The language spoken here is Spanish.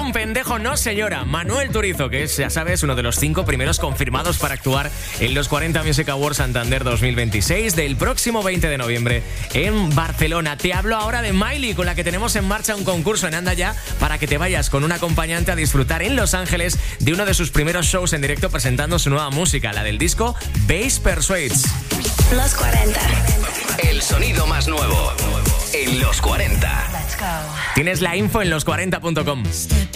un pendejo no se llora. Manuel Turizo, que es, ya sabes, uno de los 5 primeros confirmados para actuar en los 40 Music Awards Santander 2026 del próximo 20 de noviembre en Barcelona. Te hablo ahora de Miley, con la que tenemos en marcha un concurso en Anda Ya para que te vayas con un acompañante a disfrutar en Los Ángeles de uno de sus primeros shows en directo presentando su nueva música, la del disco Bass Persuades. Los 40. El sonido más nuevo en Los 40. Let's go. Tienes la info en los40.com.